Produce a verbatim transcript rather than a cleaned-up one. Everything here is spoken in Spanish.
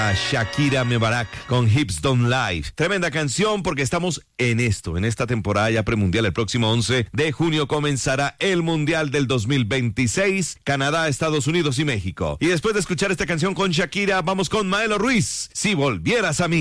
a Shakira Mebarak con Hips Don't Lie. Tremenda canción porque estamos en esto, en esta temporada ya premundial. El próximo once de junio comenzará el Mundial del dos mil veintiséis, Canadá, Estados Unidos y México. Y después de escuchar esta canción con Shakira, vamos con Maelo Ruiz, Si Volvieras a Mí.